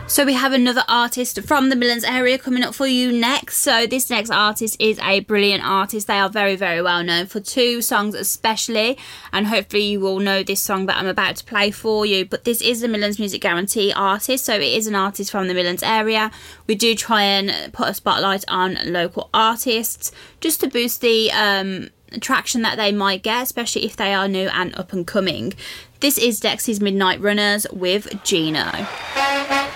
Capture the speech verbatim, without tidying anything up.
So we have another artist from the Midlands area coming up for you next. So this next artist is a brilliant artist. They are very, very well known for two songs especially. And hopefully you will know this song that I'm about to play for you. But this is the Midlands Music Guarantee artist. So it is an artist from the Midlands area. We do try and put a spotlight on local artists just to boost the um, traction that they might get, especially if they are new and up and coming. This is Dexy's Midnight Runners with Gino.